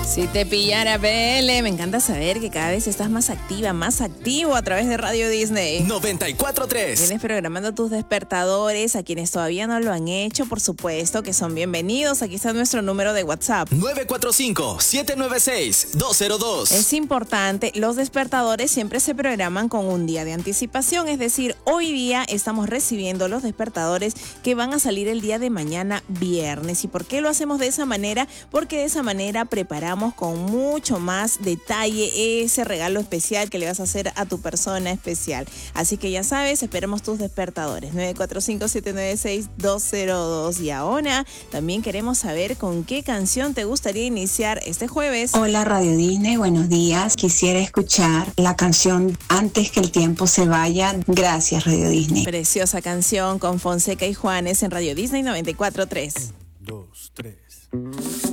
Si te pillara, BL, me encanta saber que cada vez estás más activa, más activo a través de Radio Disney 94.3. Vienes programando tus despertadores. A quienes todavía no lo han hecho, por supuesto que son bienvenidos. Aquí está nuestro número de WhatsApp: 945-796-202. Es importante, los despertadores siempre se programan con un día de anticipación, es decir, hoy día estamos recibiendo los despertadores que van a salir el día de mañana viernes. ¿Y por qué lo hacemos de esa manera? Porque de esa manera preparamos con mucho más detalle ese regalo especial que le vas a hacer a tu persona especial. Así que ya sabes, esperemos tus despertadores 945-796-202. Y ahora también queremos saber con qué canción te gustaría iniciar este jueves. Hola Radio Disney, buenos días. Quisiera escuchar la canción Antes que el tiempo se vaya. Gracias Radio Disney. Preciosa canción con Fonseca y Juanes en Radio Disney 94.3. 2, 3.